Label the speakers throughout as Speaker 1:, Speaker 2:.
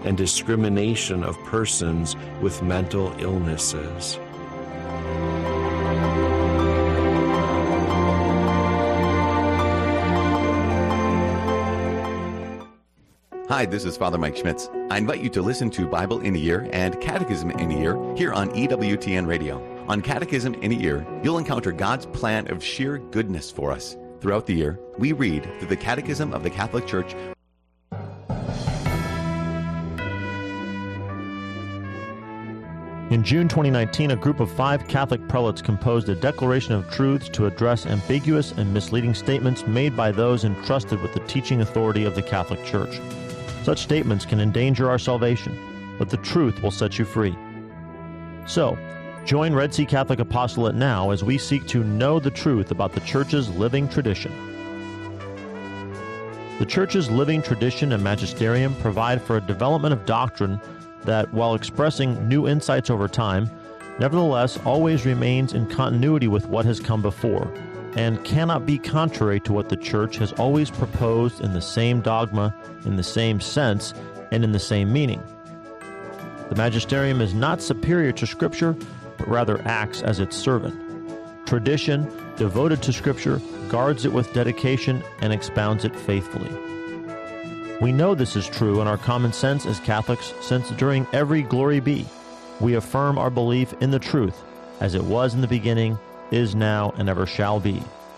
Speaker 1: and discrimination of persons with mental illnesses.
Speaker 2: Hi, this is Father Mike Schmitz. I invite you to listen to Bible in a Year and Catechism in a Year here on EWTN Radio. On Catechism in a Year, you'll encounter God's plan of sheer goodness for us. Throughout the year, we read through the Catechism of the Catholic Church.
Speaker 3: In June 2019, a group of 5 Catholic prelates composed a declaration of truths to address ambiguous and misleading statements made by those entrusted with the teaching authority of the Catholic Church. Such statements can endanger our salvation, but the truth will set you free. So, join Red Sea Catholic Apostolate now as we seek to know the truth about the Church's living tradition. The Church's living tradition and magisterium provide for a development of doctrine that, while expressing new insights over time, nevertheless always remains in continuity with what has come before, and cannot be contrary to what the Church has always proposed in the same dogma, in the same sense, and in the same meaning. The magisterium is not superior to Scripture, but rather acts as its servant. Tradition, devoted to Scripture, guards it with dedication and expounds it faithfully. We know this is true in our common sense as Catholics, since during every Glory Be, we affirm our belief in the truth, as it was in the beginning, is now, and ever shall be.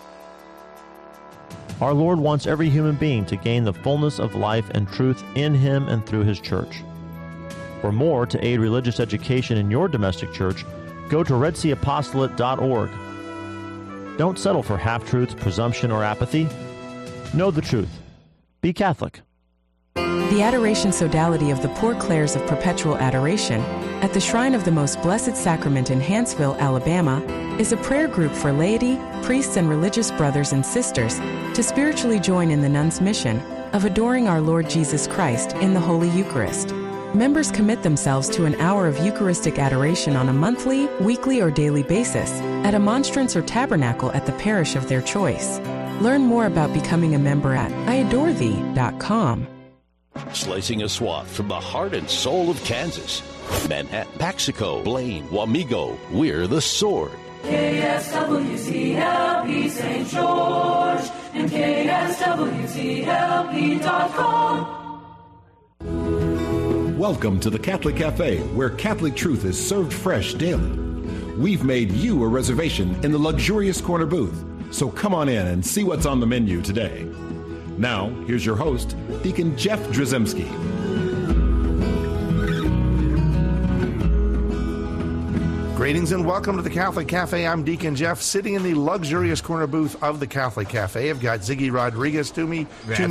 Speaker 3: Our Lord wants every human being to gain the fullness of life and truth in Him and through His Church. For more to aid religious education in your domestic church, go to redseaapostolate.org. Don't settle for half-truths, presumption, or apathy. Know the truth. Be Catholic.
Speaker 4: The Adoration Sodality of the Poor Clares of Perpetual Adoration at the Shrine of the Most Blessed Sacrament in Hanceville, Alabama, is a prayer group for laity, priests, and religious brothers and sisters to spiritually join in the nuns' mission of adoring our Lord Jesus Christ in the Holy Eucharist. Members commit themselves to an hour of Eucharistic adoration on a monthly, weekly, or daily basis at a monstrance or tabernacle at the parish of their choice. Learn more about becoming a member at iadorethee.com.
Speaker 5: Slicing a swath from the heart and soul of Kansas. Manhattan, Paxico, Blaine, Wamego, we're the Sword.
Speaker 6: KSWCLP St. George and KSWCLP.com.
Speaker 7: Welcome to the Catholic Cafe, where Catholic truth is served fresh daily. We've made you a reservation in the luxurious corner booth, so come on in and see what's on the menu today. Now, here's your host, Deacon Jeff Drzymski.
Speaker 8: Greetings and welcome to the Catholic Cafe. I'm Deacon Jeff, sitting in the luxurious corner booth of the Catholic Cafe. I've got Ziggy Rodriguez to me,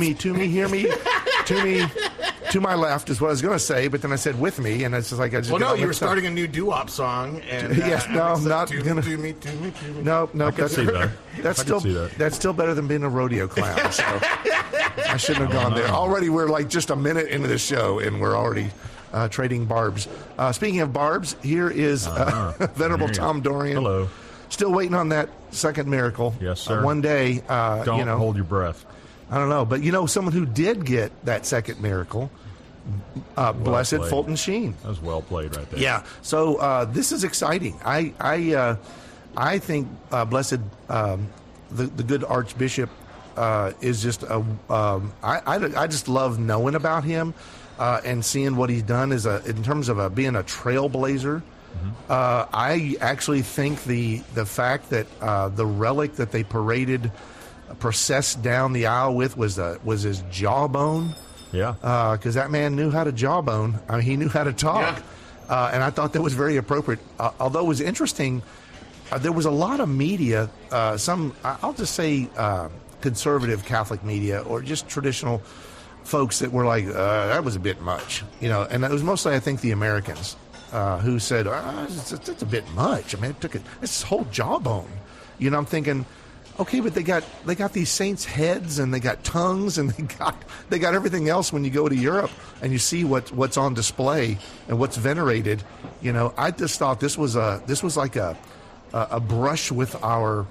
Speaker 8: to my left is what I was going to say, but then I said with me, and it's just like I just.
Speaker 9: Well, no, you were starting a new doo-wop song, and
Speaker 8: yes, no, I'm not going
Speaker 9: to.
Speaker 8: No, that's still better than being a rodeo clown. So I shouldn't have gone there. Already, we're like just a minute into the show, and we're already trading barbs. Speaking of barbs, here is Venerable Tom Dorian.
Speaker 10: Hello.
Speaker 8: Still waiting on that second miracle.
Speaker 10: Yes, sir.
Speaker 8: One day,
Speaker 10: don't hold your breath.
Speaker 8: I don't know, but someone who did get that second miracle, Blessed Fulton Sheen.
Speaker 10: That was well played right there.
Speaker 8: Yeah. So this is exciting. I think Blessed the good Archbishop is just I just love knowing about him and seeing what he's done in terms of being a trailblazer. Mm-hmm. I actually think the fact that the relic that they processed down the aisle with was his jawbone.
Speaker 10: Yeah.
Speaker 8: Because that man knew how to jawbone. I mean, he knew how to talk. Yeah. And I thought that was very appropriate. Although it was interesting, there was a lot of media, I'll just say conservative Catholic media or just traditional folks that were like, that was a bit much. And it was mostly, I think, the Americans who said, it's a bit much. I mean, it's his whole jawbone. I'm thinking, okay, but they got these saints' heads and they got tongues and they got everything else. When you go to Europe and you see what's on display and what's venerated, I just thought this was like a brush with our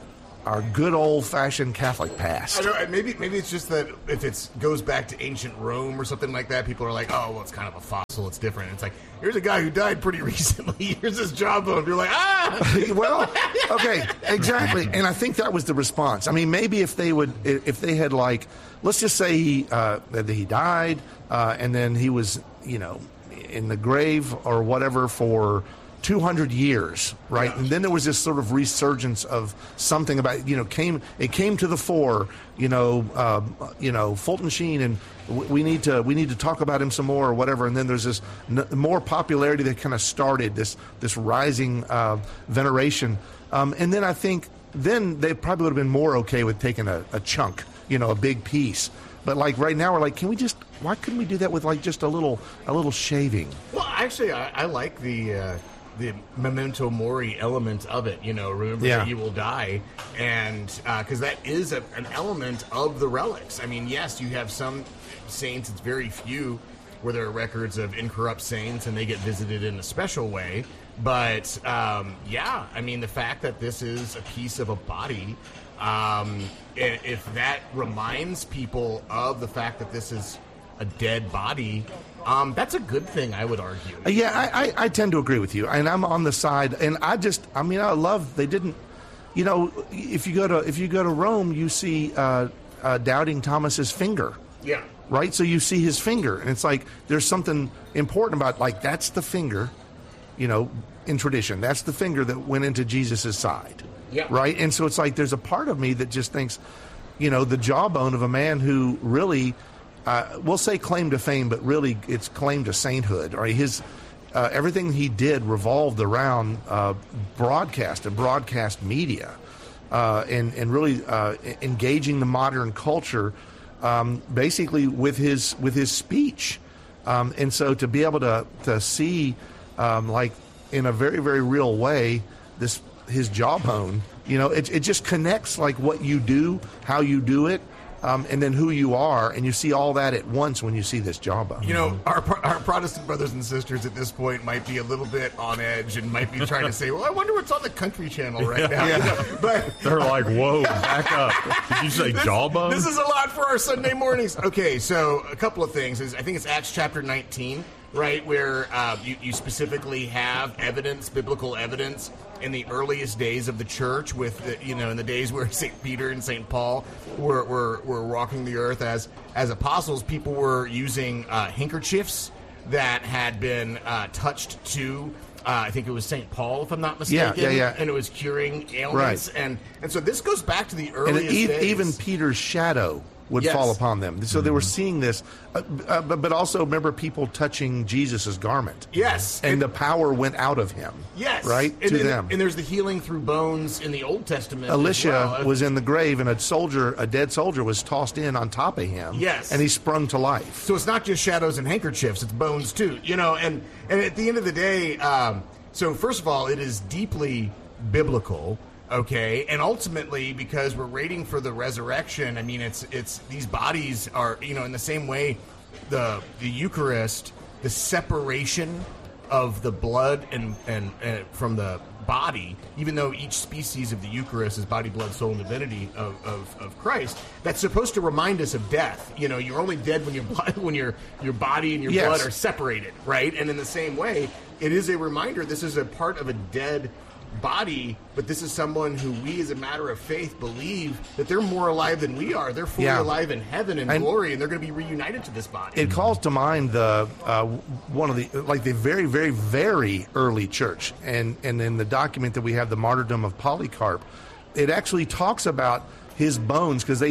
Speaker 8: good old-fashioned Catholic past.
Speaker 9: I know, maybe it's just that if it goes back to ancient Rome or something like that, people are like, oh, well, it's kind of a fossil, it's different. It's like, here's a guy who died pretty recently, here's his jawbone. You're like, ah!
Speaker 8: Well, okay, exactly. And I think that was the response. I mean, maybe if they had, like, let's just say that he died, and then he was, in the grave or whatever for 200 years, right? Yeah. And then there was this sort of resurgence of something about, it came to the fore, Fulton Sheen, and we need to talk about him some more or whatever. And then there's this more popularity that kind of started this rising veneration. And then I think then they probably would have been more okay with taking a chunk, a big piece. But like right now, we're like, why couldn't we do that with like just a little shaving?
Speaker 9: Well, actually, I like the memento mori element of it. Remember that you will die, and because that is an element of the relics. I mean, yes, you have some saints. It's very few where there are records of incorrupt saints, and they get visited in a special way. But I mean, the fact that this is a piece of a body. If that reminds people of the fact that this is a dead body, that's a good thing, I would argue.
Speaker 8: Yeah, I tend to agree with you, and I'm on the side. And I love they didn't. If you go to Rome, you see doubting Thomas's finger.
Speaker 9: Yeah.
Speaker 8: Right. So you see his finger, and it's like there's something important about like that's the finger, in tradition. That's the finger that went into Jesus's side.
Speaker 9: Yeah.
Speaker 8: Right. And so it's like there's a part of me that just thinks, the jawbone of a man who really, we'll say claim to fame, but really it's claim to sainthood. Right. His everything he did revolved around broadcast and broadcast media, and really engaging the modern culture, basically with his speech, and so to be able to see, like in a very, very real way, his jawbone, it just connects like what you do, how you do it, and then who you are, and you see all that at once when you see this jawbone.
Speaker 9: Our Protestant brothers and sisters at this point might be a little bit on edge and might be trying to say, well, I wonder what's on the Country Channel right now.
Speaker 10: Yeah.
Speaker 9: But
Speaker 10: they're like, whoa, back up. Did you say jawbone?
Speaker 9: This is a lot for our Sunday mornings. Okay, so a couple of things. I think it's Acts chapter 19, right, where you specifically have biblical evidence in the earliest days of the church, with in the days where St. Peter and St. Paul were walking the earth as apostles, people were using handkerchiefs that had been touched to. I think it was St. Paul, if I'm not mistaken.
Speaker 8: Yeah.
Speaker 9: And it was curing ailments,
Speaker 8: right.
Speaker 9: And so this goes back to the earliest days.
Speaker 8: Even Peter's shadow would fall upon them. So they were seeing this, but also remember people touching Jesus' garment.
Speaker 9: Yes.
Speaker 8: And the power went out of him.
Speaker 9: Yes.
Speaker 8: Right? To them.
Speaker 9: And there's the healing through bones in the Old Testament.
Speaker 8: Elisha was in the grave, and a dead soldier was tossed in on top of him.
Speaker 9: Yes.
Speaker 8: And he sprung to life.
Speaker 9: So it's not just shadows and handkerchiefs, it's bones too. And at the end of the day, so first of all, it is deeply biblical. Okay, and ultimately, because we're waiting for the resurrection, I mean, it's these bodies are, in the same way, the Eucharist, the separation of the blood and from the body, even though each species of the Eucharist is body, blood, soul, and divinity of Christ, that's supposed to remind us of death. You're only dead when your body and your blood are separated, right? And in the same way, it is a reminder. This is a part of a dead body, but this is someone who we, as a matter of faith, believe that they're more alive than we are. They're fully alive in heaven and glory, and they're going to be reunited to this body.
Speaker 8: It calls to mind the one of the the very, very, very early church, and in the document that we have, the martyrdom of Polycarp, it actually talks about his bones, because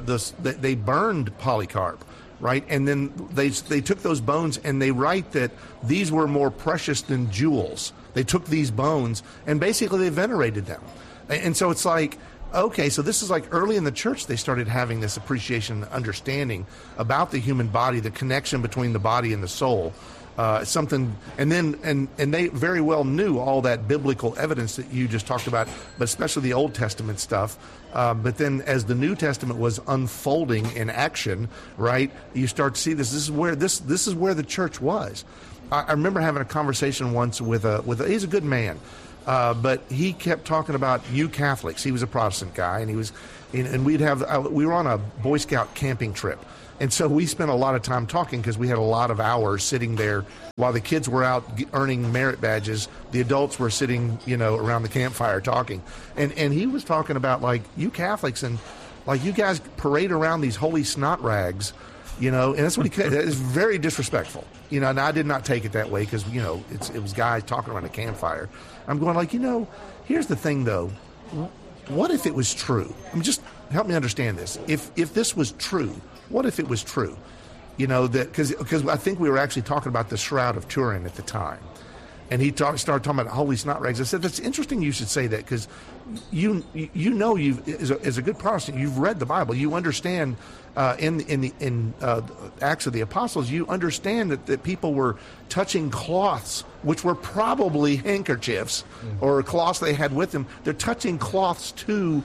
Speaker 8: they burned Polycarp. Right, and then they took those bones and they write that these were more precious than jewels. They took these bones and basically they venerated them. And so it's like, okay, so this is like early in the church they started having this appreciation, understanding about the human body, the connection between the body and the soul. Something, and they very well knew all that biblical evidence that you just talked about, but especially the Old Testament stuff. But then, as the New Testament was unfolding in action, right, you start to see this. This is where the church was. I remember having a conversation once with he's a good man, But he kept talking about you Catholics. He was a Protestant guy, and we were on a Boy Scout camping trip. And so we spent a lot of time talking because we had a lot of hours sitting there while the kids were out earning merit badges. The adults were sitting, around the campfire talking. And he was talking about, like, you Catholics and, like, you guys parade around these holy snot rags, and that's what it's very disrespectful. And I did not take it that way because, it was guys talking around a campfire. I'm going like, here's the thing, though. What if it was true? Just help me understand this. If this was true, what if it was true? That because I think we were actually talking about the Shroud of Turin at the time, and he started talking about holy snot rags. I said that's interesting. You should say that because you as a good Protestant, you've read the Bible. You understand in Acts of the Apostles, you understand that people were touching cloths, which were probably handkerchiefs or cloths they had with them. They're touching cloths to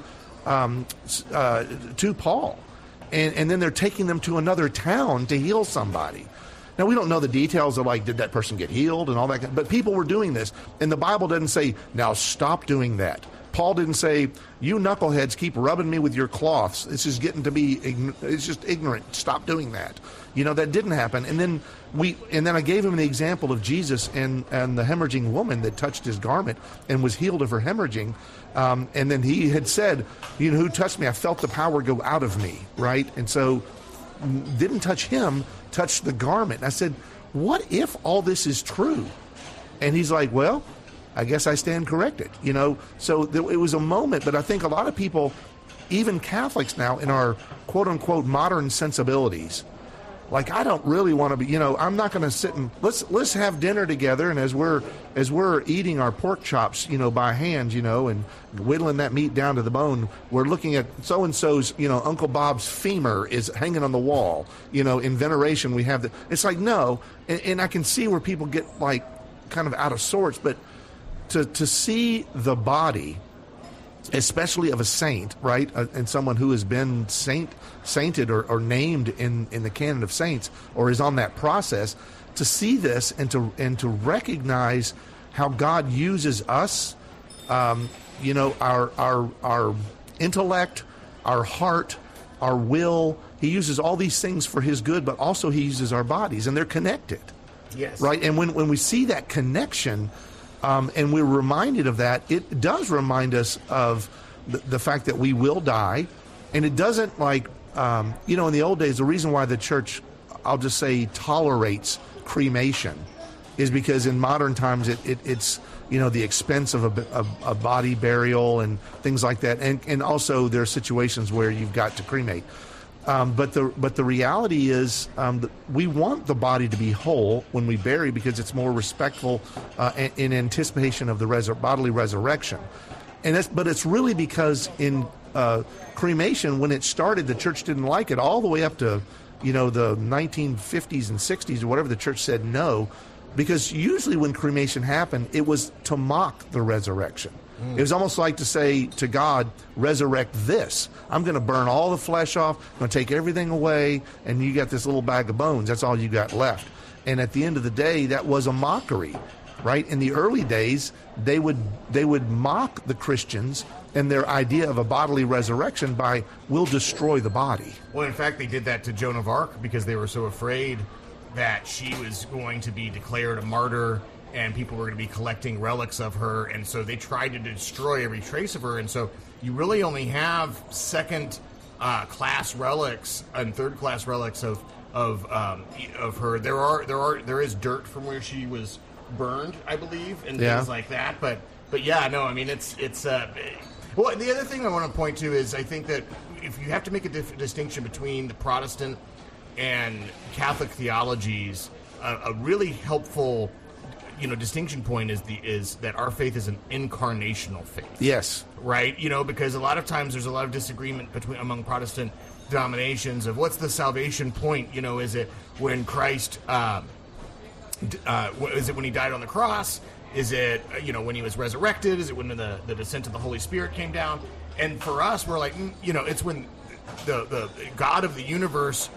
Speaker 8: Paul. And then they're taking them to another town to heal somebody. Now, we don't know the details of, like, did that person get healed and all that, but people were doing this. And the Bible doesn't say, now stop doing that. Paul didn't say, you knuckleheads keep rubbing me with your cloths. This is getting to be, it's just ignorant. Stop doing that. That didn't happen. And then I gave him the example of Jesus and the hemorrhaging woman that touched his garment and was healed of her hemorrhaging. And then he had said, who touched me? I felt the power go out of me, right? And so didn't touch him, touched the garment. And I said, what if all this is true? And he's like, well, I guess I stand corrected, So it was a moment, but I think a lot of people, even Catholics now, in our quote-unquote modern sensibilities, like, I don't really want to be, I'm not going to sit and let's have dinner together, and as we're eating our pork chops, by hand, and whittling that meat down to the bone, we're looking at so-and-so's, Uncle Bob's femur is hanging on the wall, in veneration we have it's like, no, and I can see where people get, like, kind of out of sorts, but to see the body, especially of a saint, right, and someone who has been sainted or named in the canon of saints, or is on that process, to see this and to recognize how God uses us, our intellect, our heart, our will. He uses all these things for His good, but also He uses our bodies, and they're connected.
Speaker 9: Yes.
Speaker 8: Right, and when we see that connection. And we're reminded of that, it does remind us of the fact that we will die. And it doesn't, like, in the old days, the reason why the church, I'll just say, tolerates cremation is because in modern times it's the expense of a body burial and things like that. And also there are situations where you've got to cremate. But the reality is we want the body to be whole when we bury because it's more respectful in anticipation of the bodily resurrection. But it's really because in cremation, when it started, the church didn't like it all the way up to the 1950s and 60s or whatever. The church said no, because usually when cremation happened, it was to mock the resurrection. It was almost like to say to God, resurrect this. I'm going to burn all the flesh off. I'm going to take everything away, and you got this little bag of bones. That's all you got left. And at the end of the day, that was a mockery, right? In the early days, they would mock the Christians and their idea of a bodily resurrection by, we'll destroy the body.
Speaker 9: Well, in fact, they did that to Joan of Arc because they were so afraid that she was going to be declared a martyr and people were going to be collecting relics of her, and so they tried to destroy every trace of her. And so you really only have second-class relics and third-class relics of her. There is dirt from where she was burned, I believe, and things like that. But yeah, no, I mean it's. Well, the other thing I want to point to is I think that if you have to make a distinction between the Protestant and Catholic theologies, a really helpful distinction point is that our faith is an incarnational faith.
Speaker 8: Yes.
Speaker 9: Right? Because a lot of times there's a lot of disagreement among Protestant denominations of what's the salvation point? Is it when Christ, is it when He died on the cross? Is it, when He was resurrected? Is it when the descent of the Holy Spirit came down? And for us, we're like, it's when the God of the universe,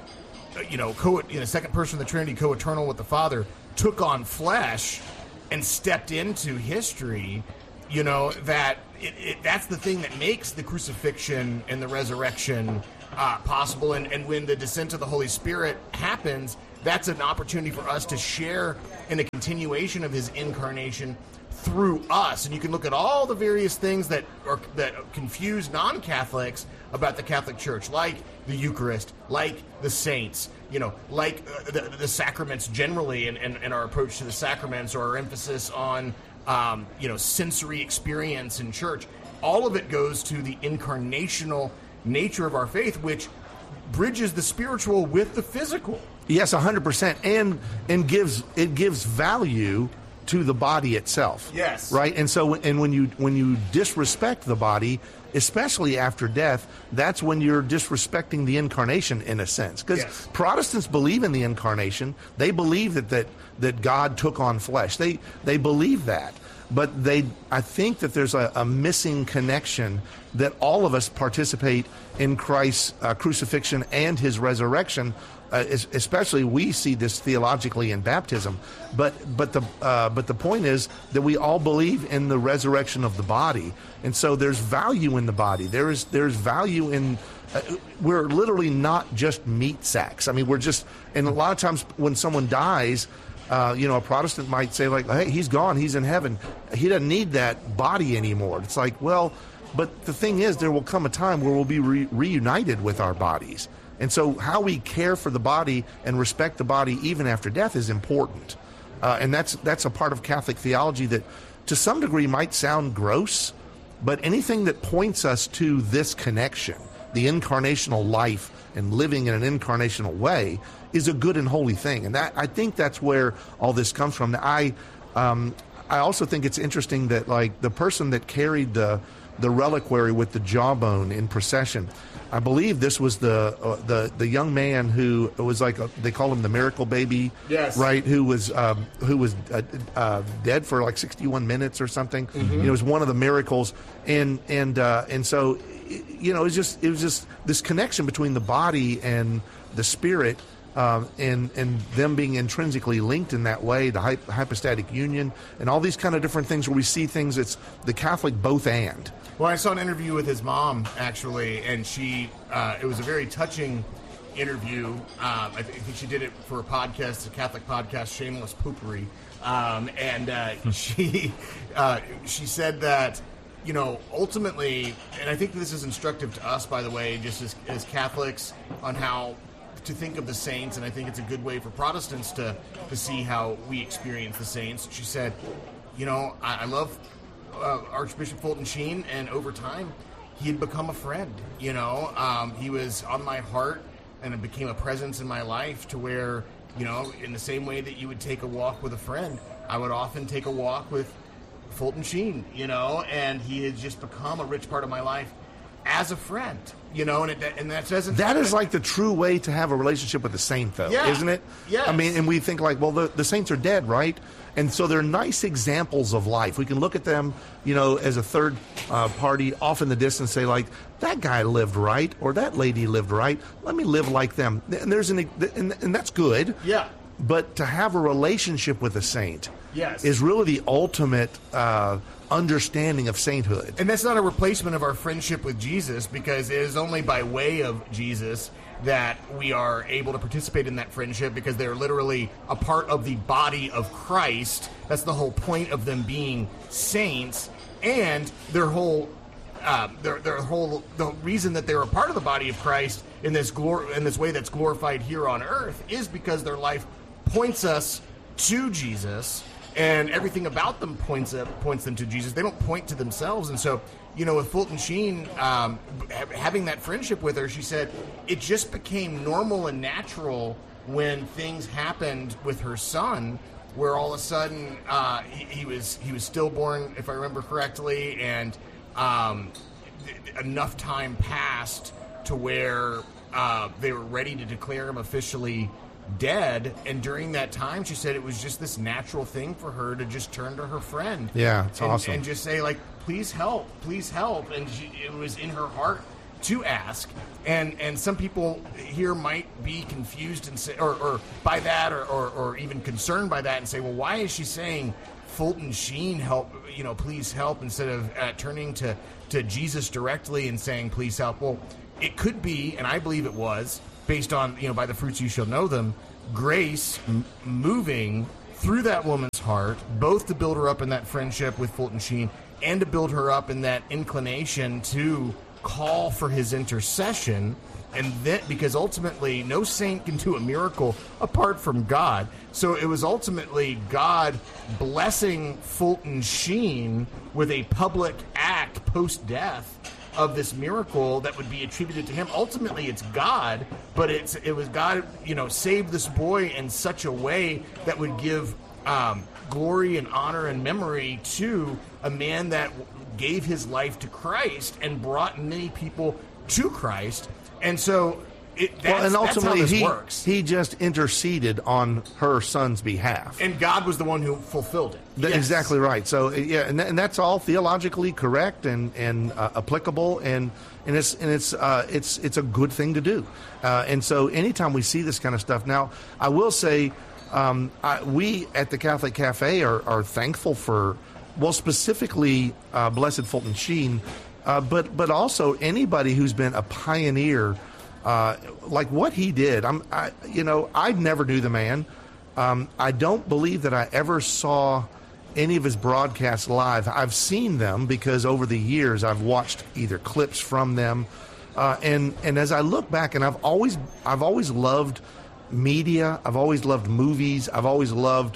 Speaker 9: second person of the Trinity, co-eternal with the Father, took on flesh and stepped into history You know, that that's the thing that makes the crucifixion and the resurrection possible. And when the descent of the Holy Spirit happens, that's an opportunity for us to share in a continuation of his incarnation through us. And you can look at all the various things that confuse non-Catholics about the Catholic Church, like the Eucharist, like the saints, like the sacraments generally, and our approach to the sacraments, or our emphasis on sensory experience in church. All of it goes to the incarnational nature of our faith, which bridges the spiritual with the physical.
Speaker 8: Yes, 100%, and gives value to the body itself.
Speaker 9: Yes.
Speaker 8: Right? And so when you disrespect the body, especially after death, that's when you're disrespecting the incarnation in a sense. Because Protestants believe in the incarnation. They believe that God took on flesh. They believe that. But I think that there's a missing connection, that all of us participate in Christ's crucifixion and his resurrection. Especially, we see this theologically in baptism, but the point is that we all believe in the resurrection of the body, and so there's value in the body. There's value in. We're literally not just meat sacks. I mean, we're just. And a lot of times when someone dies, a Protestant might say like, "Hey, he's gone. He's in heaven. He doesn't need that body anymore." It's like, well, but the thing is, there will come a time where we'll be reunited with our bodies. And so how we care for the body and respect the body even after death is important. And that's a part of Catholic theology that to some degree might sound gross, but anything that points us to this connection, the incarnational life and living in an incarnational way, is a good and holy thing. And that, I think that's where all this comes from. I also think it's interesting that, like, the person that carried the reliquary with the jawbone in procession, I believe this was the young man who was like they call him the miracle baby,
Speaker 9: yes,
Speaker 8: right? Who was dead for like 61 minutes or something.
Speaker 9: Mm-hmm.
Speaker 8: It was one of the miracles, and so it was just this connection between the body and the spirit, and them being intrinsically linked in that way, the hypostatic union, and all these kind of different things where we see things. It's the Catholic both and.
Speaker 9: Well, I saw an interview with his mom, actually, and it was a very touching interview. I think she did it for a podcast, a Catholic podcast, Shameless Poopery. She said that, ultimately, and I think this is instructive to us, by the way, just as Catholics, on how to think of the saints, and I think it's a good way for Protestants to see how we experience the saints. She said, I love Archbishop Fulton Sheen, and over time he had become a friend. He was on my heart, and it became a presence in my life to where, in the same way that you would take a walk with a friend, I would often take a walk with Fulton Sheen, and he had just become a rich part of my life as a friend, and that doesn't.
Speaker 8: That is like the true way to have a relationship with a saint, though, isn't it?
Speaker 9: Yes.
Speaker 8: I mean, and we think like, well, the saints are dead, right? And so they're nice examples of life. We can look at them, as a third party off in the distance, say like, that guy lived right, or that lady lived right. Let me live like them. And and that's good.
Speaker 9: Yeah.
Speaker 8: But to have a relationship with a saint,
Speaker 9: yes,
Speaker 8: is really the ultimate understanding of sainthood.
Speaker 9: And that's not a replacement of our friendship with Jesus, because it is only by way of Jesus that we are able to participate in that friendship, because they're literally a part of the body of Christ. That's the whole point of them being saints, and the reason that they're a part of the body of Christ in this way that's glorified here on earth is because their life points us to Jesus, and everything about them points them to Jesus. They don't point to themselves. And so, with Fulton Sheen, having that friendship with her, she said it just became normal and natural when things happened with her son, where all of a sudden he was stillborn, if I remember correctly, and enough time passed to where they were ready to declare him officially dead. And during that time, she said it was just this natural thing for her to just turn to her friend.
Speaker 8: Yeah, it's awesome.
Speaker 9: And just say, like, please help. And it was in her heart to ask. And some people here might be confused and say, or by that, or even concerned by that, and say, well, why is she saying Fulton Sheen please help, instead of turning to Jesus directly and saying, please help. Well, it could be, and I believe it was, based on, by the fruits you shall know them, grace moving through that woman's heart, both to build her up in that friendship with Fulton Sheen and to build her up in that inclination to call for his intercession. And then, because ultimately no saint can do a miracle apart from God. So it was ultimately God blessing Fulton Sheen with a public act post-death of this miracle that would be attributed to him. Ultimately, it's God, but it was God, saved this boy in such a way that would give glory and honor and memory to a man that gave his life to Christ and brought many people to Christ. And so
Speaker 8: and ultimately
Speaker 9: that's how this works.
Speaker 8: He just interceded on her son's behalf.
Speaker 9: And God was the one who fulfilled it. Yes.
Speaker 8: Exactly right. So, and that's all theologically correct and applicable, and it's a good thing to do. And so anytime we see this kind of stuff. Now, I will say, we at the Catholic Cafe are thankful for, specifically Blessed Fulton Sheen, but also anybody who's been a pioneer, like what he did. I never knew the man. I don't believe that I ever saw any of his broadcasts live. I've seen them because over the years I've watched either clips from them, and as I look back, and I've always loved media. I've always loved movies. I've always loved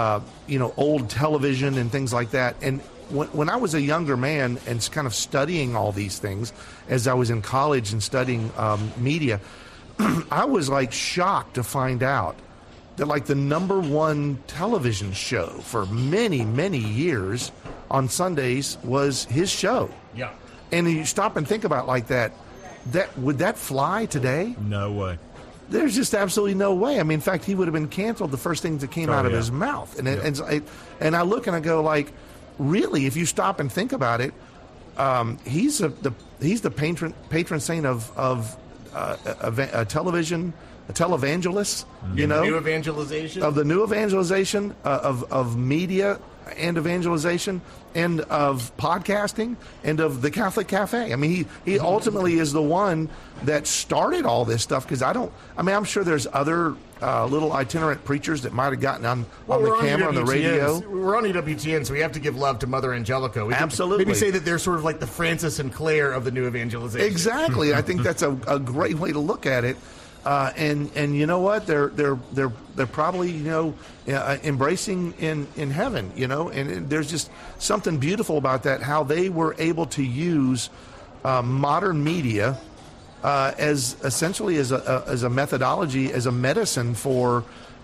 Speaker 8: old television and things like that. And when I was a younger man and kind of studying all these things, as I was in college and studying media, I was like shocked to find out that like the number one television show for many, many years on Sundays was his show.
Speaker 9: Yeah.
Speaker 8: And you stop and think about like that would that fly today?
Speaker 10: No way.
Speaker 8: There's just absolutely no way. I mean, in fact, he would have been canceled the first things that came out of his mouth. And I look and I go like, really, if you stop and think about it, he's the patron saint of television, a televangelist,
Speaker 9: new evangelization,
Speaker 8: of the new evangelization of media and evangelization and of podcasting and of the Catholic Cafe. I mean, he ultimately is the one that started all this stuff, because I'm sure there's other little itinerant preachers that might have gotten on the camera, on the radio.
Speaker 9: We're on EWTN, so we have to give love to Mother Angelica. We
Speaker 8: Absolutely.
Speaker 9: Maybe say that they're sort of like the Francis and Claire of the new evangelization.
Speaker 8: Exactly. I think that's a great way to look at it. And you know what? They're probably embracing in heaven. And there's just something beautiful about that. How they were able to use modern media as essentially as a methodology, as a medicine for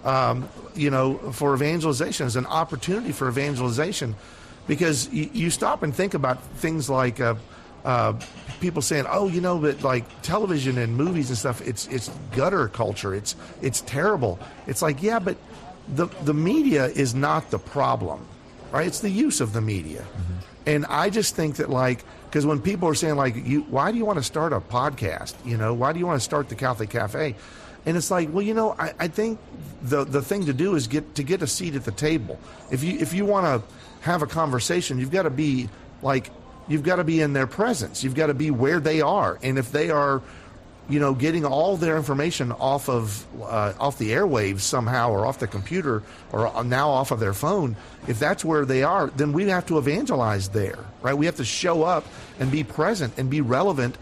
Speaker 8: for evangelization, as an opportunity for evangelization, because you stop and think about things like. People saying, but like television and movies and stuff, it's gutter culture. It's terrible. It's like, yeah, but the media is not the problem, right? It's the use of the media. Mm-hmm. And I just think that because when people are saying why do you want to start a podcast? Why do you want to start the Catholic Cafe? And it's like, well, I think the thing to do is get a seat at the table. If you want to have a conversation, you've got to be you've got to be in their presence. You've got to be where they are. And if they are, getting all their information off the airwaves somehow, or off the computer, or now off of their phone, if that's where they are, then we have to evangelize there, right? We have to show up and be present and be relevant,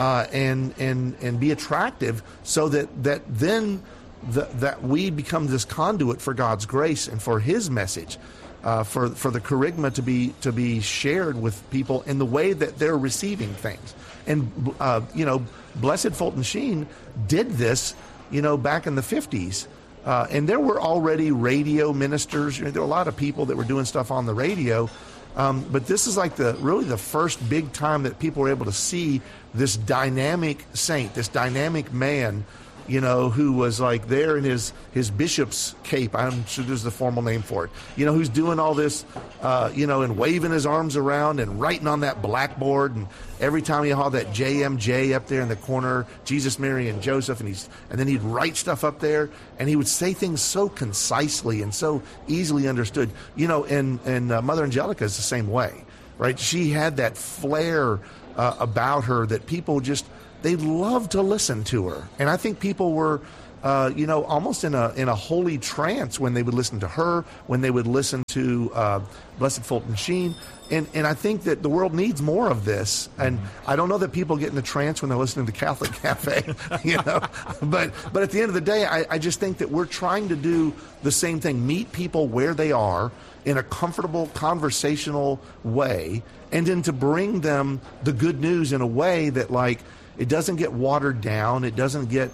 Speaker 8: and be attractive, so that then that we become this conduit for God's grace and for His message. For the charisma to be shared with people in the way that they're receiving things. And Blessed Fulton Sheen did this back in the 50s, and there were already radio ministers. There were a lot of people that were doing stuff on the radio, but this is really the first big time that people were able to see this dynamic saint, this dynamic man, who was like there in his bishop's cape. I'm sure there's the formal name for it. Who's doing all this, and waving his arms around and writing on that blackboard. And every time he had that JMJ up there in the corner, Jesus, Mary, and Joseph, and then he'd write stuff up there, and he would say things so concisely and so easily understood. And Mother Angelica is the same way, right? She had that flair about her that people just, they loved to listen to her. And I think people were, almost in a holy trance when they would listen to her, when they would listen to Blessed Fulton Sheen. And I think that the world needs more of this. And I don't know that people get in the trance when they're listening to Catholic Cafe, But at the end of the day, I just think that we're trying to do the same thing, meet people where they are in a comfortable, conversational way, and then to bring them the good news in a way that, like, it doesn't get watered down. It doesn't get,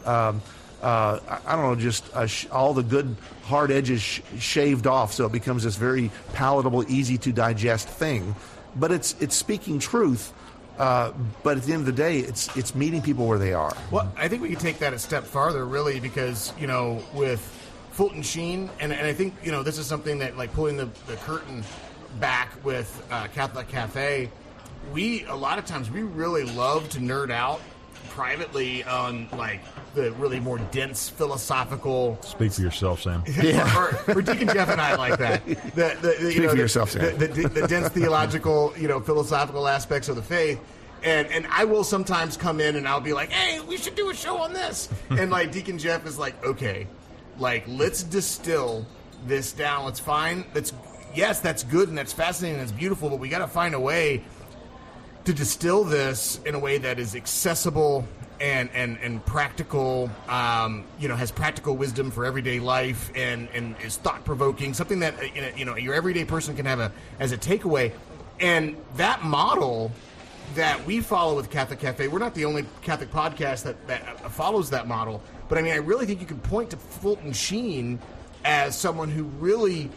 Speaker 8: all the good hard edges shaved off, so it becomes this very palatable, easy to digest thing. But it's speaking truth. But at the end of the day, it's meeting people where they are.
Speaker 9: Well, I think we can take that a step farther, really, because with Fulton Sheen, and I think this is something that, like, pulling the curtain back with Catholic Cafe. A lot of times we really love to nerd out privately on, like, the really more dense philosophical.
Speaker 10: Speak for yourself, Sam.
Speaker 9: or Deacon Jeff and I like that.
Speaker 8: Speak for yourself, Sam.
Speaker 9: The dense theological, philosophical aspects of the faith. And I will sometimes come in and I'll be like, hey, we should do a show on this. And, like, Deacon Jeff is like, okay, like, let's distill this down. Let's find that's good and that's fascinating and that's beautiful, but we got to find a way to distill this in a way that is accessible and practical, has practical wisdom for everyday life and is thought-provoking, something that, your everyday person can have as a takeaway. And that model that we follow with Catholic Cafe, we're not the only Catholic podcast that follows that model, but I really think you can point to Fulton Sheen as someone who really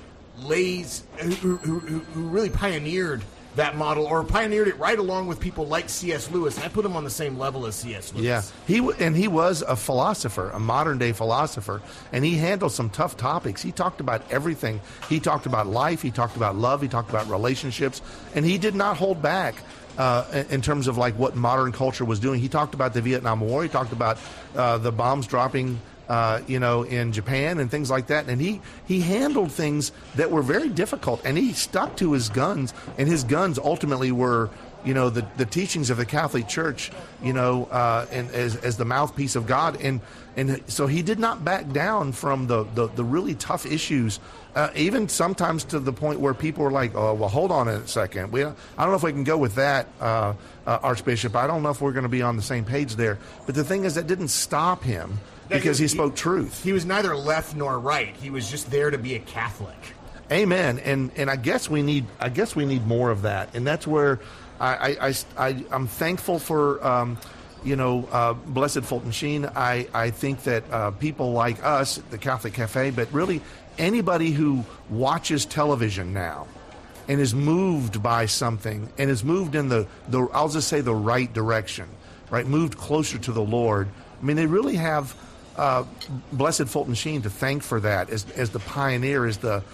Speaker 9: who really pioneered that model, or pioneered it right along with people like C.S. Lewis. And I put him on the same level as C.S. Lewis.
Speaker 8: Yeah, he was a philosopher, a modern-day philosopher, and he handled some tough topics. He talked about everything. He talked about life. He talked about love. He talked about relationships, and he did not hold back in terms of, like, what modern culture was doing. He talked about the Vietnam War. He talked about the bombs dropping in Japan and things like that. And he handled things that were very difficult, and he stuck to his guns, and his guns ultimately were, the teachings of the Catholic Church, and as the mouthpiece of God. And so he did not back down from the really tough issues, even sometimes to the point where people were like, oh, well, hold on a second. I don't know if we can go with that, Archbishop. I don't know if we're going to be on the same page there. But the thing is, that didn't stop him, because he spoke truth.
Speaker 9: He was neither left nor right. He was just there to be a Catholic.
Speaker 8: Amen. And I guess we need more of that. And that's where I'm thankful for Blessed Fulton Sheen. I think that people like us, the Catholic Cafe, but really anybody who watches television now and is moved by something and is moved in the I'll just say the right direction, right? Moved closer to the Lord. I mean, they really have Blessed Fulton Sheen to thank for that, as the pioneer, as the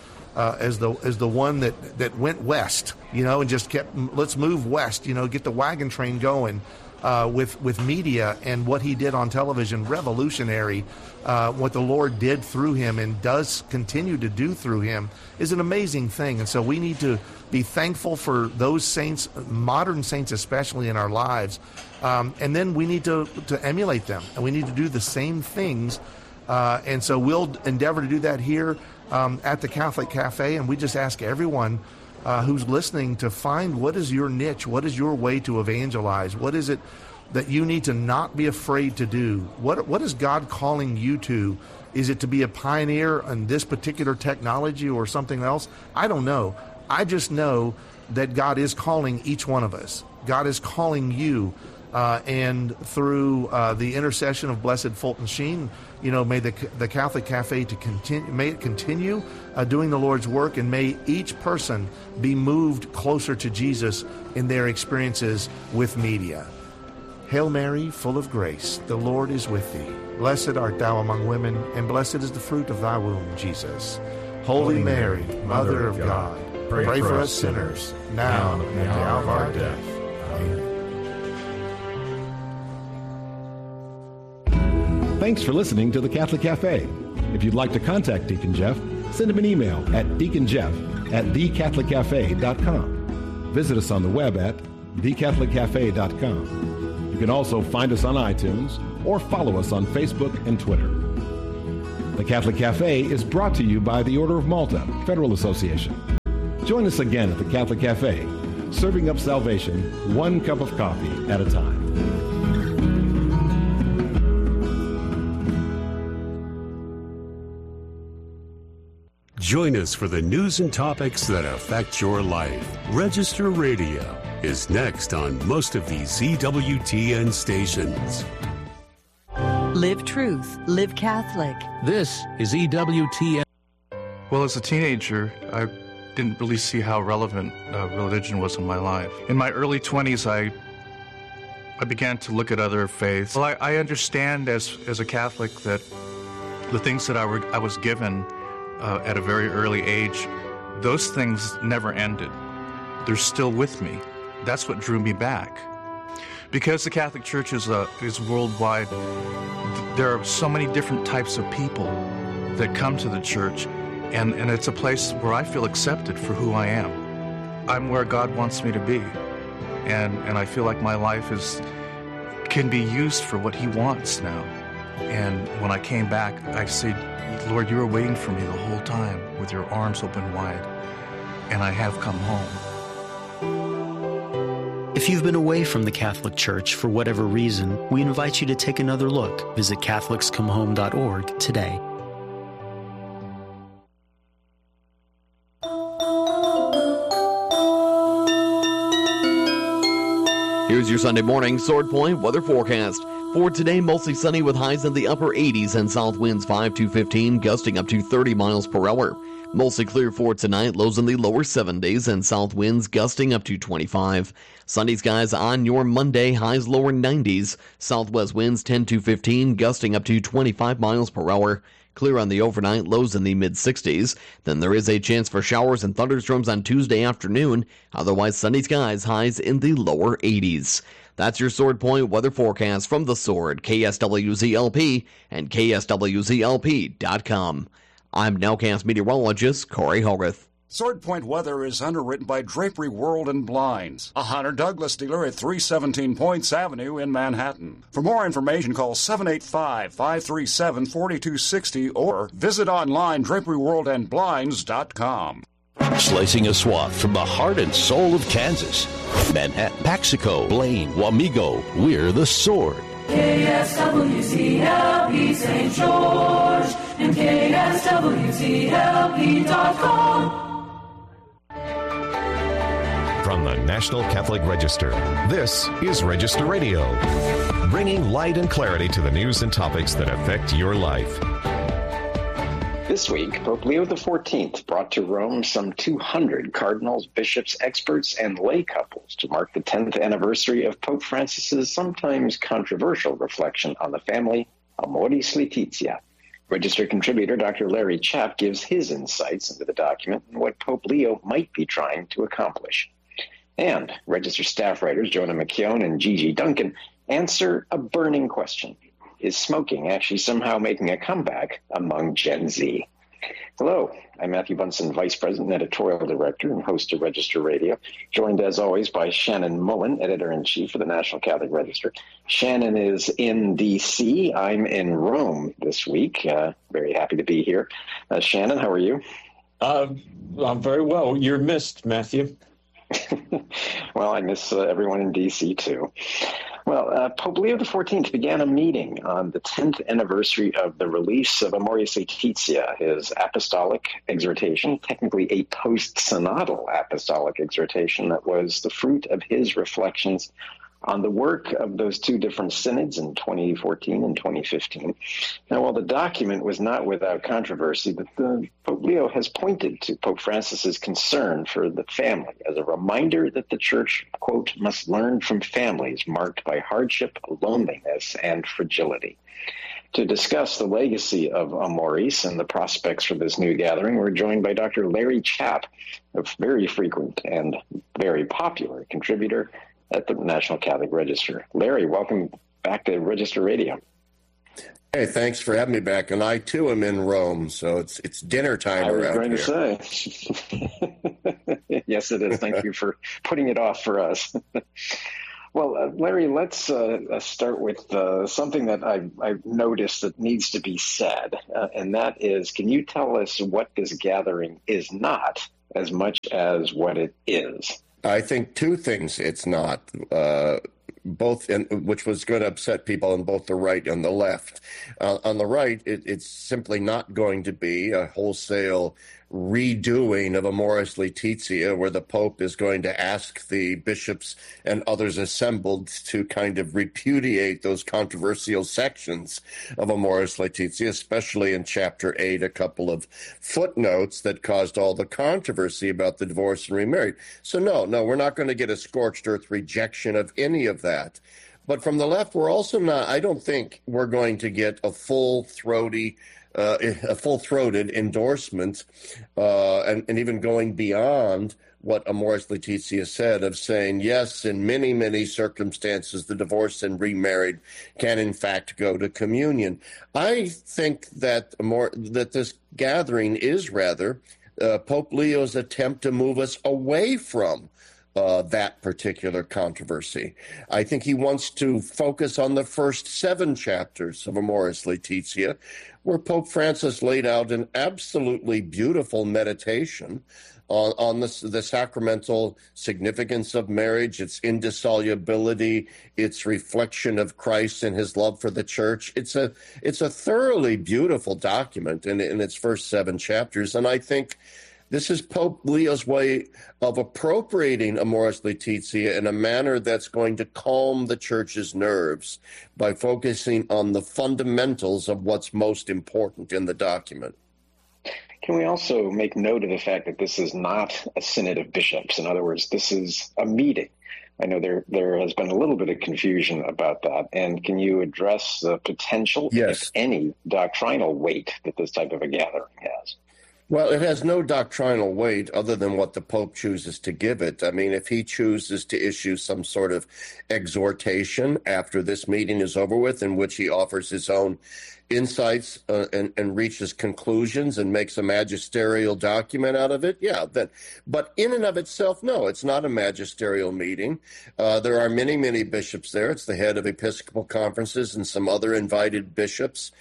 Speaker 8: one that went west, and just kept, let's move west, get the wagon train going with media. And what he did on television, revolutionary. What the Lord did through him and does continue to do through him is an amazing thing. And so we need to be thankful for those saints, modern saints especially, in our lives. And then we need to emulate them, and we need to do the same things. And so we'll endeavor to do that here at the Catholic Cafe. And we just ask everyone who's listening to find, what is your niche? What is your way to evangelize? What is it that you need to not be afraid to do? What is God calling you to? Is it to be a pioneer in this particular technology or something else? I don't know. I just know that God is calling each one of us. God is calling you, and through the intercession of Blessed Fulton Sheen, may the Catholic Cafe may it continue doing the Lord's work, and may each person be moved closer to Jesus in their experiences with media. Hail Mary, full of grace, the Lord is with thee. Blessed art thou among women, and blessed is the fruit of thy womb, Jesus. Holy Mary, Mother of God, pray for us sinners, now and at the hour of our death. Amen.
Speaker 7: Thanks for listening to the Catholic Cafe. If you'd like to contact Deacon Jeff, send him an email at deaconjeff@thecatholiccafe.com. Visit us on the web at thecatholiccafe.com. You can also find us on iTunes or follow us on Facebook and Twitter. The Catholic Cafe is brought to you by the Order of Malta Federal Association. Join us again at the Catholic Cafe, serving up salvation one cup of coffee at a time.
Speaker 11: Join us for the news and topics that affect your life. Register Radio is next on most of these EWTN stations.
Speaker 12: Live truth, live Catholic.
Speaker 13: This is EWTN.
Speaker 14: Well, as a teenager, I didn't really see how relevant religion was in my life. In my early 20s, I began to look at other faiths. Well, I understand as a Catholic that the things that I was given at a very early age, those things never ended. They're still with me. That's what drew me back. Because the Catholic Church is worldwide, there are so many different types of people that come to the church, and it's a place where I feel accepted for who I am. I'm where God wants me to be, and I feel like my life can be used for what He wants now. And when I came back, I said, Lord, you were waiting for me the whole time with your arms open wide, and I have come home.
Speaker 15: If you've been away from the Catholic Church for whatever reason, we invite you to take another look. Visit CatholicsComeHome.org today.
Speaker 16: Here's your Sunday morning Sword Point weather forecast. For today, mostly sunny with highs in the upper 80s and south winds 5 to 15, gusting up to 30 miles per hour. Mostly clear for tonight, lows in the lower 70s and south winds gusting up to 25. Sunny skies on your Monday, highs lower 90s. Southwest winds 10 to 15, gusting up to 25 miles per hour. Clear on the overnight, lows in the mid-60s. Then there is a chance for showers and thunderstorms on Tuesday afternoon. Otherwise, sunny skies, highs in the lower 80s. That's your Sword Point weather forecast from The Sword, KSWZLP, and KSWZLP.com. I'm Nowcast meteorologist Corey Hogarth.
Speaker 17: Sword Point weather is underwritten by Drapery World and Blinds, a Hunter Douglas dealer at 317 Points Avenue in Manhattan. For more information, call 785-537-4260 or visit online draperyworldandblinds.com.
Speaker 5: Slicing a swath from the heart and soul of Kansas. Manhattan, Paxico, Blaine, Wamego, we're The Sword.
Speaker 6: KSWZLP St. George and KSWZLP.com.
Speaker 18: From the National Catholic Register, this is Register Radio, bringing light and clarity to the news and topics that affect your life.
Speaker 19: This week, Pope Leo XIV brought to Rome some 200 cardinals, bishops, experts, and lay couples to mark the 10th anniversary of Pope Francis's sometimes controversial reflection on the family, Amoris Laetitia. Register contributor Dr. Larry Chapp gives his insights into the document and what Pope Leo might be trying to accomplish. And Register staff writers Jonah McKeown and Gigi Duncan answer a burning question. Is smoking actually somehow making a comeback among Gen Z? Hello, I'm Matthew Bunson, Vice President, Editorial Director, and host of Register Radio, joined as always by Shannon Mullen, Editor-in-Chief for the National Catholic Register. Shannon is in D.C. I'm in Rome this week. Very happy to be here. Shannon, how are you?
Speaker 20: I'm very well. You're missed, Matthew.
Speaker 19: Well, I miss everyone in D.C. too. Well, Pope Leo XIV began a meeting on the 10th anniversary of the release of Amoris Laetitia, his apostolic exhortation, technically a post-synodal apostolic exhortation that was the fruit of his reflections on the work of those two different synods in 2014 and 2015. Now, while the document was not without controversy, but Pope Leo has pointed to Pope Francis's concern for the family as a reminder that the Church, quote, must learn from families marked by hardship, loneliness, and fragility. To discuss the legacy of Amoris and the prospects for this new gathering, we're joined by Dr. Larry Chapp, a very frequent and very popular contributor at the National Catholic Register. Larry, welcome back to Register Radio.
Speaker 21: Hey, thanks for having me back. And I, too, am in Rome, so it's dinner time around here.
Speaker 19: I was going to say. Yes, it is. Thank you for putting it off for us. Well, Larry, let's start with something that I've noticed that needs to be said, and that is, can you tell us what this gathering is not as much as what it is?
Speaker 21: I think two things it's not, which was going to upset people on both the right and the left. On the right, it's simply not going to be a wholesale redoing of Amoris Laetitia, where the Pope is going to ask the bishops and others assembled to kind of repudiate those controversial sections of Amoris Laetitia, especially in Chapter 8, a couple of footnotes that caused all the controversy about the divorce and remarried. So no, we're not going to get a scorched earth rejection of any of that. But from the left, we're also not, I don't think we're going to get a full-throated endorsement, and even going beyond what Amoris Laetitia said of saying, yes, in many, many circumstances, the divorced and remarried can in fact go to communion. I think that this gathering is rather Pope Leo's attempt to move us away from that particular controversy. I think he wants to focus on the first 7 chapters of Amoris Laetitia, where Pope Francis laid out an absolutely beautiful meditation on the sacramental significance of marriage, its indissolubility, its reflection of Christ and his love for the church. It's a thoroughly beautiful document in its first 7 chapters, and I think this is Pope Leo's way of appropriating Amoris Laetitia in a manner that's going to calm the church's nerves by focusing on the fundamentals of what's most important in the document.
Speaker 19: Can we also make note of the fact that this is not a synod of bishops? In other words, this is a meeting. I know there has been a little bit of confusion about that. And can you address the potential, if any, doctrinal weight that this type of a gathering has?
Speaker 21: Well, it has no doctrinal weight other than what the Pope chooses to give it. I mean, if he chooses to issue some sort of exhortation after this meeting is over with, in which he offers his own insights and reaches conclusions and makes a magisterial document out of it, yeah. But in and of itself, no, it's not a magisterial meeting. There are many, many bishops there. It's the head of Episcopal conferences and some other invited bishops.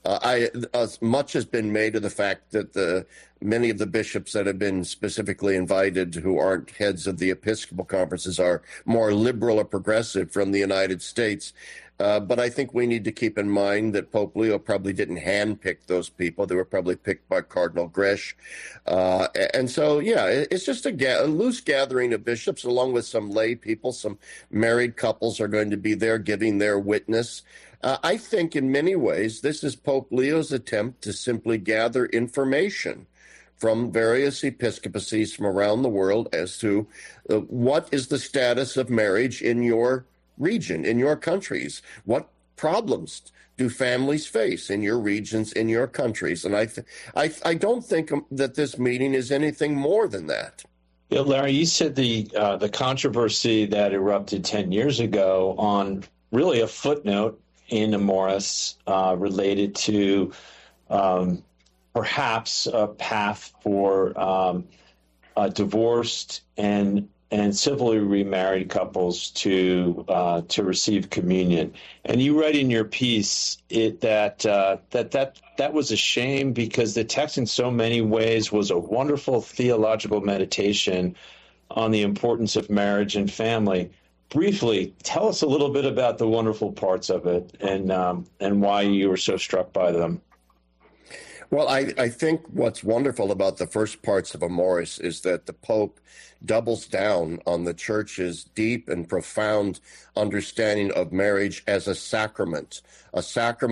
Speaker 21: Much has been made of the fact that many of the bishops that have been specifically invited who aren't heads of the Episcopal conferences are more liberal or progressive from the United States. But I think we need to keep in mind that Pope Leo probably didn't handpick those people. They were probably picked by Cardinal Grech. And so, yeah, it's just a loose gathering of bishops along with some lay people. Some married couples are going to be there giving their witness. I think in many ways this is Pope Leo's attempt to simply gather information from various episcopacies from around the world as to what is the status of marriage in your region, in your countries. What problems do families face in your regions, in your countries? And I don't think that this meeting is anything more than that.
Speaker 20: Yeah, Larry, you said the controversy that erupted 10 years ago on really a footnote in Amoris related to perhaps a path for divorced and civilly remarried couples to receive communion. And you write in your piece that was a shame because the text in so many ways was a wonderful theological meditation on the importance of marriage and family. Briefly, tell us a little bit about the wonderful parts of it and why you were so struck by them.
Speaker 21: Well, I think what's wonderful about the first parts of Amoris is that the Pope doubles down on the Church's deep and profound understanding of marriage as a sacrament of,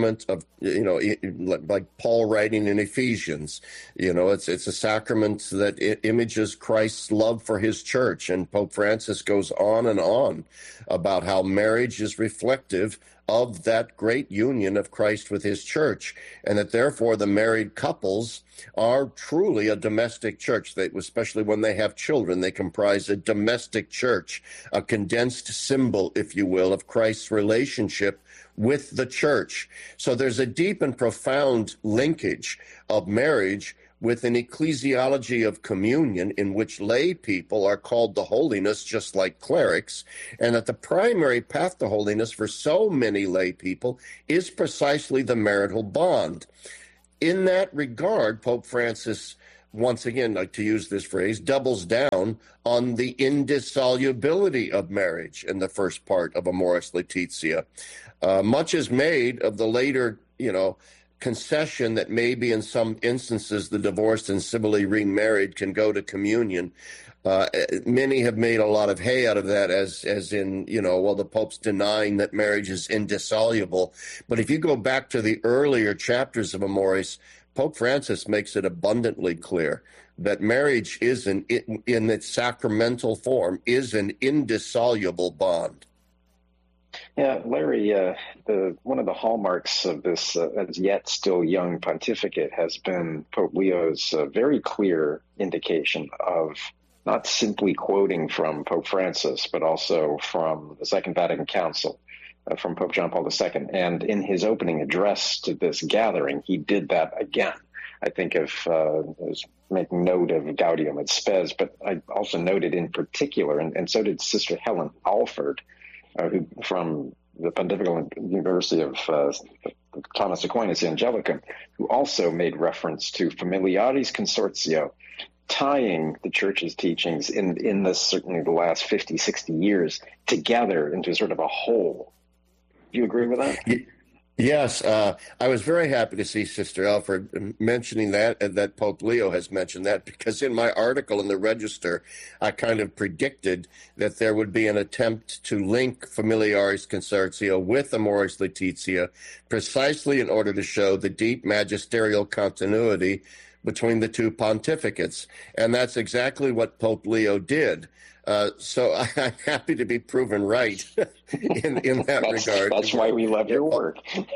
Speaker 21: like Paul writing in Ephesians, it's a sacrament that images Christ's love for his church. And Pope Francis goes on about how marriage is reflective of that great union of Christ with his church, and that therefore the married couples are truly a domestic church. They, especially when they have children, they comprise a domestic church, a condensed symbol, if you will, of Christ's relationship with the church. So there's a deep and profound linkage of marriage with an ecclesiology of communion in which lay people are called to holiness just like clerics, and that the primary path to holiness for so many lay people is precisely the marital bond. In that regard, Pope Francis, once again, like to use this phrase, doubles down on the indissolubility of marriage in the first part of Amoris Laetitia. Much is made of the later, concession that maybe in some instances the divorced and civilly remarried can go to communion. Many have made a lot of hay out of that as in, the Pope's denying that marriage is indissoluble. But if you go back to the earlier chapters of Amoris, Pope Francis makes it abundantly clear that marriage is in its sacramental form is an indissoluble bond.
Speaker 19: Yeah, Larry, one of the hallmarks of this as yet still young pontificate has been Pope Leo's very clear indication of not simply quoting from Pope Francis, but also from the Second Vatican Council, from Pope John Paul II. And in his opening address to this gathering, he did that again. I think I was making note of Gaudium et Spes, but I also noted in particular, and so did Sister Helen Alford, who from the Pontifical University of Thomas Aquinas Angelicum, who also made reference to Familiaris Consortio, tying the Church's teachings in this, certainly the last 50, 60 years together into sort of a whole. Do you agree with that?
Speaker 21: Yes, I was very happy to see Sister Alford mentioning that Pope Leo has mentioned that, because in my article in the Register, I kind of predicted that there would be an attempt to link Familiaris Consortio with Amoris Laetitia precisely in order to show the deep magisterial continuity between the two pontificates. And that's exactly what Pope Leo did. So I'm happy to be proven right in that regard.
Speaker 19: That's why we love your work.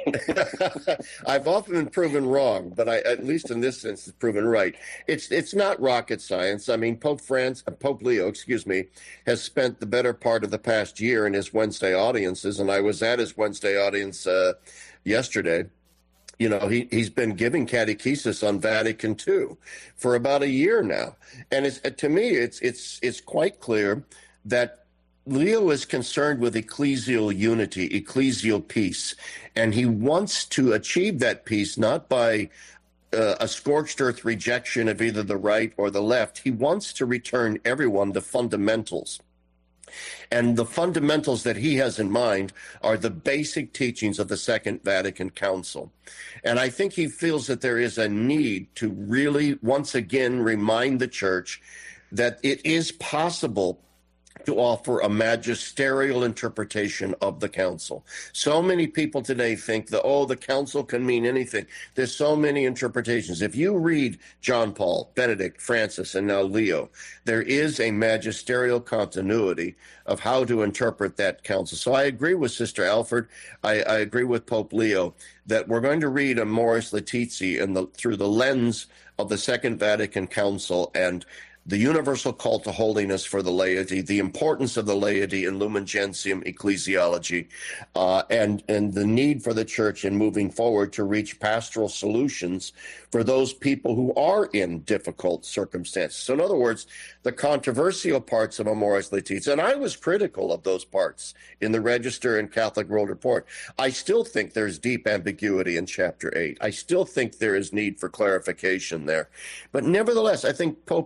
Speaker 21: I've often been proven wrong, but at least in this sense, it's proven right. It's not rocket science. I mean, Pope Leo, has spent the better part of the past year in his Wednesday audiences, and I was at his Wednesday audience yesterday. He's been giving catechesis on Vatican II for about a year now. And to me, it's quite clear that Leo is concerned with ecclesial unity, ecclesial peace. And he wants to achieve that peace not by a scorched earth rejection of either the right or the left. He wants to return everyone to fundamentals. And the fundamentals that he has in mind are the basic teachings of the Second Vatican Council. And I think he feels that there is a need to really once again remind the Church that it is possible to offer a magisterial interpretation of the council. So many people today think that, the council can mean anything. There's so many interpretations. If you read John Paul, Benedict, Francis, and now Leo, there is a magisterial continuity of how to interpret that council. So I agree with Sister Alford. I agree with Pope Leo that we're going to read Amoris Laetitia through the lens of the Second Vatican Council and the universal call to holiness for the laity, the importance of the laity in Lumen Gentium ecclesiology, and the need for the Church in moving forward to reach pastoral solutions for those people who are in difficult circumstances. So in other words, the controversial parts of Amoris Laetitia, and I was critical of those parts in the Register and Catholic World Report. I still think there's deep ambiguity in Chapter 8. I still think there is need for clarification there. But nevertheless, I think Pope Leo is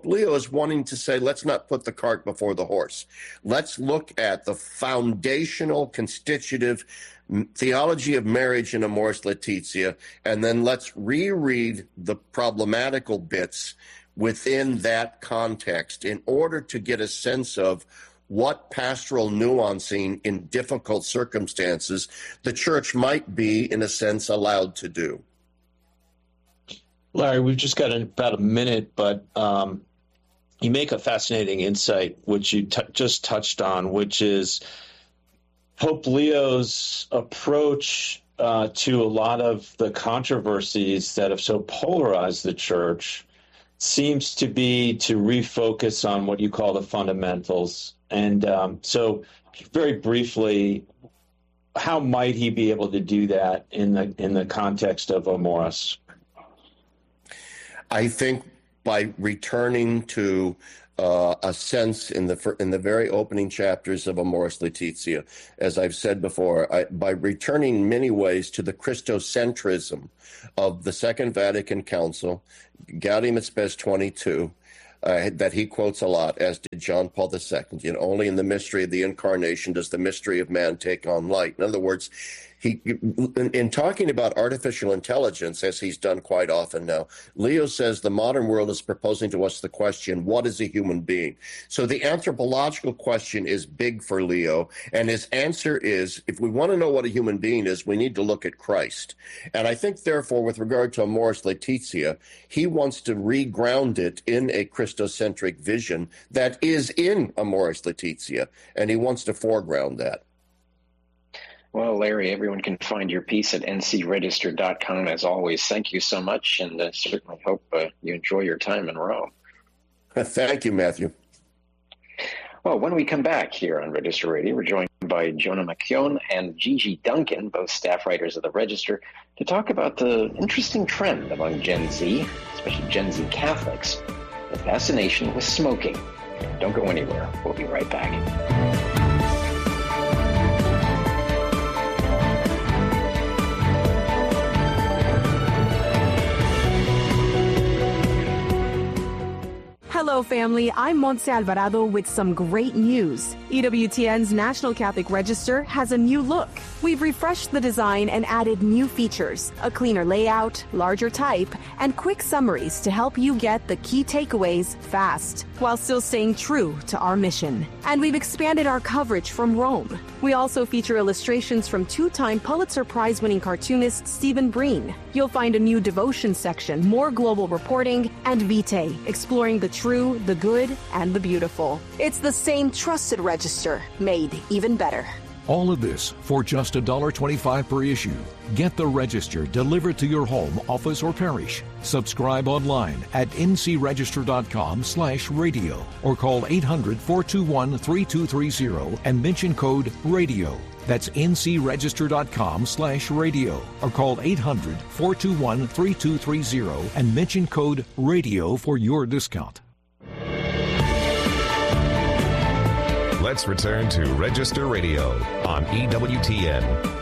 Speaker 21: was wanting to say, let's not put the cart before the horse. Let's look at the foundational constitutive theology of marriage in Amoris Laetitia, and then let's reread the problematical bits within that context in order to get a sense of what pastoral nuancing in difficult circumstances the church might be, in a sense, allowed to do.
Speaker 20: Larry, we've just got about a minute, but you make a fascinating insight, which you just touched on, which is Pope Leo's approach to a lot of the controversies that have so polarized the church seems to be to refocus on what you call the fundamentals. And so very briefly, how might he be able to do that in the context of Amoris?
Speaker 21: I think by returning to a sense in the very opening chapters of Amoris Laetitia, as I've said before, by returning in many ways to the Christocentrism of the Second Vatican Council, Gaudium et Spes 22, that he quotes a lot, as did John Paul II. Only in the mystery of the Incarnation does the mystery of man take on light. In other words, in talking about artificial intelligence, as he's done quite often now, Leo says the modern world is proposing to us the question, what is a human being? So the anthropological question is big for Leo, and his answer is, if we want to know what a human being is, we need to look at Christ. And I think, therefore, with regard to Amoris Laetitia, he wants to reground it in a Christocentric vision that is in Amoris Laetitia, and he wants to foreground that.
Speaker 19: Well, Larry, everyone can find your piece at ncregister.com. As always, thank you so much, and certainly hope you enjoy your time in Rome.
Speaker 21: Thank you, Matthew.
Speaker 19: Well, when we come back here on Register Radio, we're joined by Jonah McKeown and Gigi Duncan, both staff writers of the Register, to talk about the interesting trend among Gen Z, especially Gen Z Catholics, the fascination with smoking. Don't go anywhere. We'll be right back.
Speaker 1: Hello, family. I'm Montse Alvarado with some great news. EWTN's National Catholic Register has a new look. We've refreshed the design and added new features, a cleaner layout, larger type, and quick summaries to help you get the key takeaways fast, while still staying true to our mission. And we've expanded our coverage from Rome. We also feature illustrations from two-time Pulitzer Prize-winning cartoonist Stephen Breen. You'll find a new devotion section, more global reporting, and Vitae, exploring the true, the good, and the beautiful. It's the same trusted register, made even better.
Speaker 13: All of this for just $1.25 per issue. Get the Register delivered to your home, office, or parish. Subscribe online at ncregister.com/radio or call 800-421-3230 and mention code RADIO. That's ncregister.com/radio or call 800-421-3230 and mention code RADIO for your discount.
Speaker 18: Let's return to Register Radio on EWTN.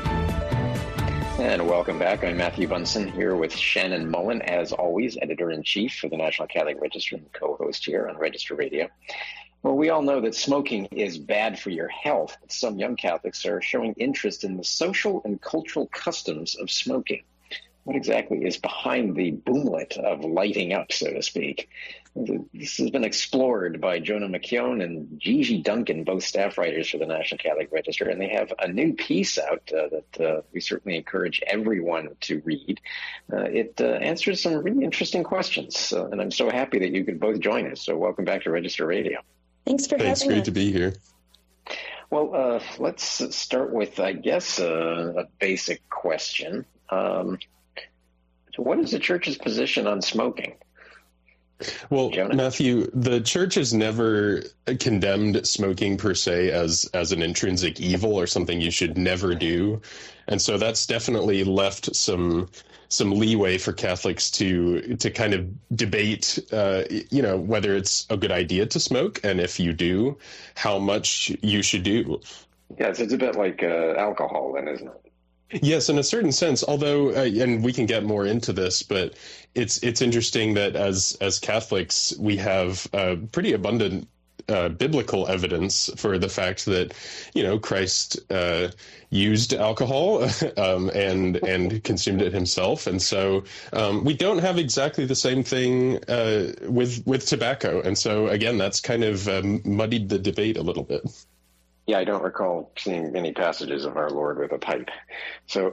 Speaker 19: And welcome back. I'm Matthew Bunson here with Shannon Mullen, as always, Editor-in-Chief for the National Catholic Register and co-host here on Register Radio. Well, we all know that smoking is bad for your health, but some young Catholics are showing interest in the social and cultural customs of smoking. What exactly is behind the boomlet of lighting up, so to speak? This has been explored by Jonah McKeown and Gigi Duncan, both staff writers for the National Catholic Register, and they have a new piece out that we certainly encourage everyone to read. It answers some really interesting questions, and I'm so happy that you could both join us. So welcome back to Register Radio.
Speaker 22: Thanks for having us.
Speaker 23: It's great to be here.
Speaker 19: Well, let's start with, I guess, a basic question. So what is the Church's position on smoking?
Speaker 23: Well, Jonah? Matthew, the Church has never condemned smoking per se as an intrinsic evil or something you should never do. And so that's definitely left some leeway for Catholics to kind of debate, whether it's a good idea to smoke, and if you do, how much you should do.
Speaker 19: Yes, it's a bit like alcohol then, isn't it?
Speaker 23: Yes, in a certain sense, although, and we can get more into this, but it's interesting that as Catholics, we have pretty abundant biblical evidence for the fact that, Christ used alcohol and consumed it himself. And so we don't have exactly the same thing with tobacco. And so, again, that's kind of muddied the debate a little bit.
Speaker 19: Yeah, I don't recall seeing any passages of our Lord with a pipe. So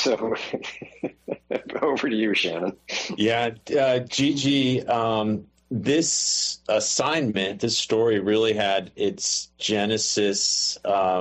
Speaker 19: over to you, Shannon.
Speaker 20: Yeah, Gigi, this assignment, this story really had its genesis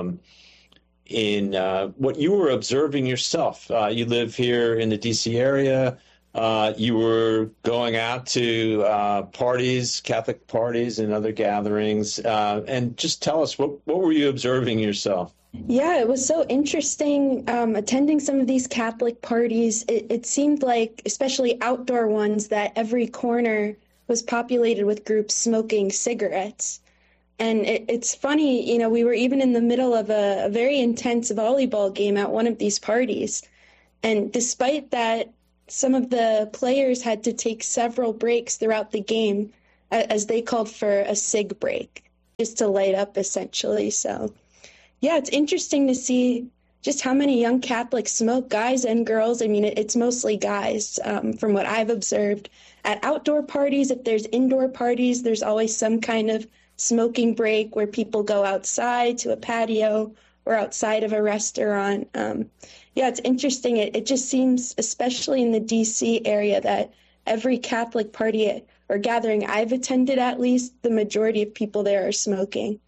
Speaker 20: in what you were observing yourself. You live here in the D.C. area. You were going out to parties, Catholic parties and other gatherings. And just tell us, what were you observing yourself?
Speaker 2: Yeah, it was so interesting attending some of these Catholic parties. It seemed like, especially outdoor ones, that every corner was populated with groups smoking cigarettes. And it's funny, we were even in the middle of a very intense volleyball game at one of these parties. And despite that, some of the players had to take several breaks throughout the game, as they called for a cig break, just to light up, essentially. So, yeah, it's interesting to see just how many young Catholics smoke, guys and girls. I mean, it's mostly guys, from what I've observed. At outdoor parties, if there's indoor parties, there's always some kind of smoking break where people go outside to a patio or outside of a restaurant. Yeah, it's interesting. It just seems, especially in the D.C. area, that every Catholic party or gathering I've attended, at least, the majority of people there are smoking.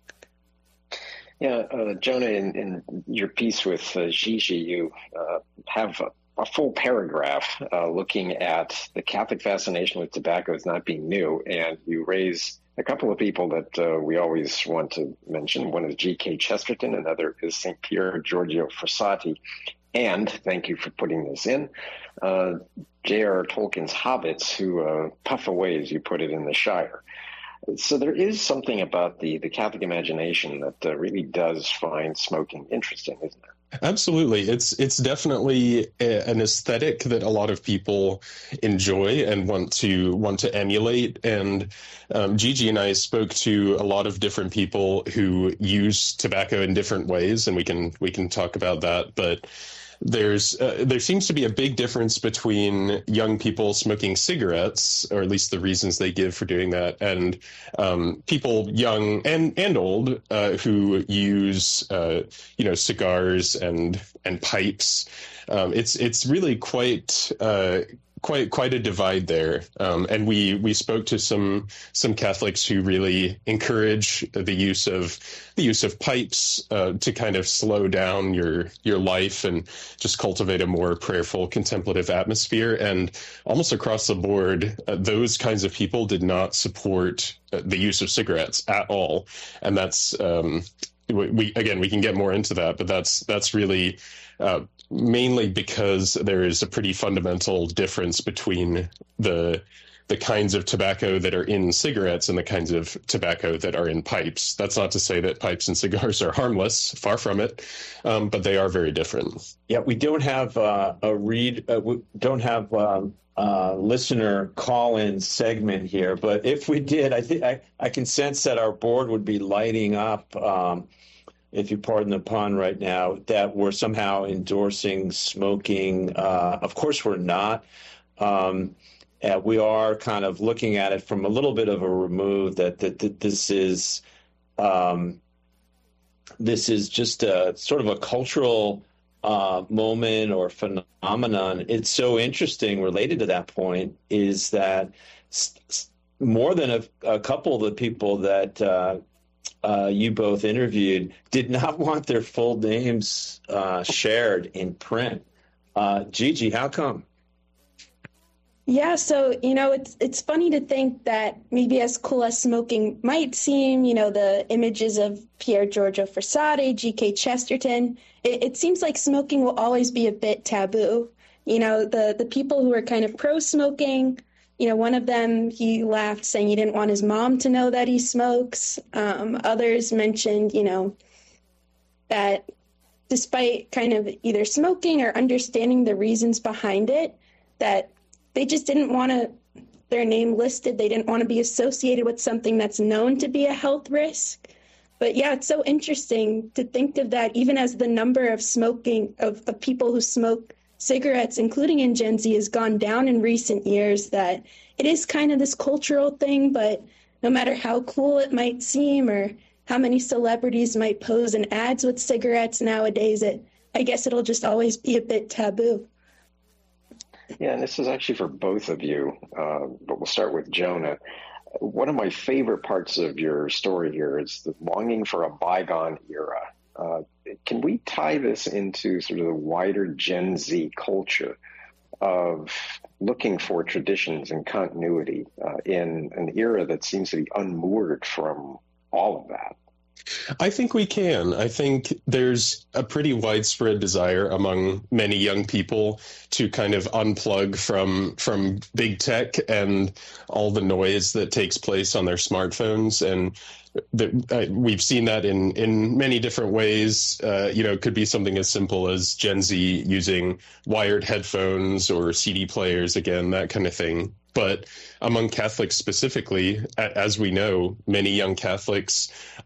Speaker 19: Yeah, Jonah, in your piece with Gigi, you have a full paragraph looking at the Catholic fascination with tobacco as not being new, and you raise a couple of people that we always want to mention. One is G.K. Chesterton, another is St. Pier Giorgio Frassati, and, thank you for putting this in, J.R.R. Tolkien's hobbits who puff away, as you put it, in the Shire. So there is something about the Catholic imagination that really does find smoking interesting, isn't there?
Speaker 23: Absolutely. It's definitely an aesthetic that a lot of people enjoy and want to emulate. And Gigi and I spoke to a lot of different people who use tobacco in different ways, and we can talk about that. But there seems to be a big difference between young people smoking cigarettes, or at least the reasons they give for doing that, and people young and old who use cigars and pipes. It's really quite a divide there. And we spoke to some Catholics who really encourage the use of pipes to kind of slow down your life and just cultivate a more prayerful, contemplative atmosphere. And almost across the board, those kinds of people did not support the use of cigarettes at all. And that's we can get more into that, but that's really mainly because there is a pretty fundamental difference between the kinds of tobacco that are in cigarettes and the kinds of tobacco that are in pipes. That's not to say that pipes and cigars are harmless, far from it, but they are very different.
Speaker 20: Yeah, we don't have listener call-in segment here, but if we did, I think I can sense that our board would be lighting up, if you pardon the pun right now, that we're somehow endorsing smoking. Of course we're not. We are kind of looking at it from a little bit of a remove, that this is just a sort of a cultural moment or phenomenon. It's so interesting related to that point is that more than a couple of the people that you both interviewed did not want their full names shared in print. Gigi, how come?
Speaker 2: Yeah, so, it's funny to think that maybe as cool as smoking might seem, the images of Pier Giorgio Frassati, G.K. Chesterton, it seems like smoking will always be a bit taboo. The people who are kind of pro-smoking, one of them, he laughed saying he didn't want his mom to know that he smokes. Others mentioned, that despite kind of either smoking or understanding the reasons behind it, that they just didn't want their name listed. They didn't want to be associated with something that's known to be a health risk. But yeah, it's so interesting to think of that, even as the number of of people who smoke cigarettes, including in Gen Z, has gone down in recent years, that it is kind of this cultural thing, but no matter how cool it might seem or how many celebrities might pose in ads with cigarettes nowadays, I guess it'll just always be a bit taboo.
Speaker 19: Yeah, and this is actually for both of you, but we'll start with Jonah. One of my favorite parts of your story here is the longing for a bygone era. Can we tie this into sort of the wider Gen Z culture of looking for traditions and continuity in an era that seems to be unmoored from all of that?
Speaker 23: I think we can. I think there's a pretty widespread desire among many young people to kind of unplug from big tech and all the noise that takes place on their smartphones. And we've seen that in many different ways. It could be something as simple as Gen Z using wired headphones or CD players, again, that kind of thing. But among Catholics specifically, as we know, many young Catholics